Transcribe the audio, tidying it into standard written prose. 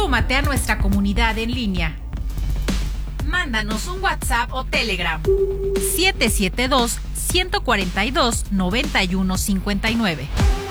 Súmate a nuestra comunidad en línea. Mándanos un WhatsApp o Telegram 772-142-9159.